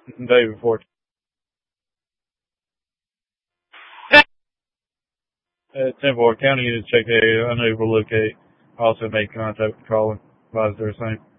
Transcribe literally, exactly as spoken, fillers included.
David Fort. Uh, ten four, county unit check area, unable to locate. Also make contact with caller. Advise they're the same.